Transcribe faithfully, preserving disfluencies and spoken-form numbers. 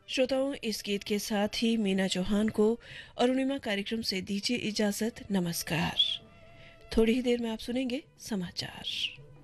श्रोताओं, इस गीत के साथ ही मीना चौहान को अरुणिमा कार्यक्रम से दीजिए इजाजत। नमस्कार। थोड़ी ही देर में आप सुनेंगे समाचार।